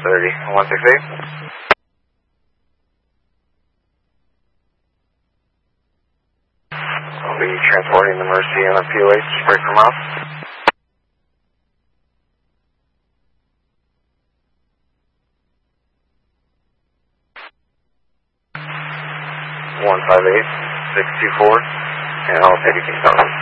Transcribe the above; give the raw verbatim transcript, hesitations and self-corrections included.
thirty, one six eight. I'll be transporting the Mercy on a P O H, break from off. one five eight, six two four, and I'll take a Kingston.